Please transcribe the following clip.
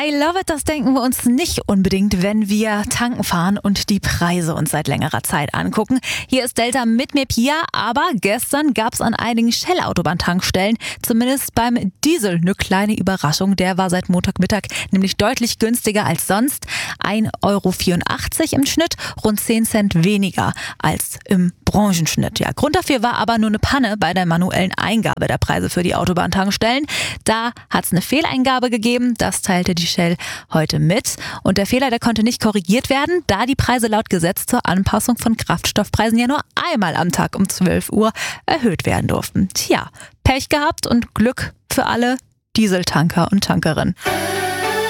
I love it, das denken wir uns nicht unbedingt, wenn wir tanken fahren und die Preise uns seit längerer Zeit angucken. Hier ist Delta mit mir, Pia, aber gestern gab es an einigen Shell-Autobahn-Tankstellen, zumindest beim Diesel, eine kleine Überraschung. Der war seit Montagmittag nämlich deutlich günstiger als sonst. 1,84 € im Schnitt, rund 10 Cent weniger als im Branchenschnitt. Ja, Grund dafür war aber nur eine Panne bei der manuellen Eingabe der Preise für die Autobahntankstellen. Da hat es eine Fehleingabe gegeben, das teilte die Shell heute mit. Und der Fehler, der konnte nicht korrigiert werden, da die Preise laut Gesetz zur Anpassung von Kraftstoffpreisen ja nur einmal am Tag um 12 Uhr erhöht werden durften. Tja, Pech gehabt und Glück für alle Dieseltanker und Tankerinnen.